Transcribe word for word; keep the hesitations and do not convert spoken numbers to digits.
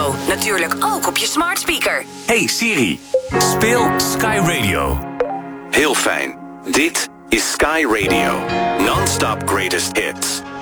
radio. Natuurlijk ook op je smart speaker. Hey Siri, speel Sky Radio. Heel fijn. Dit is Sky Radio. Non-stop greatest hits.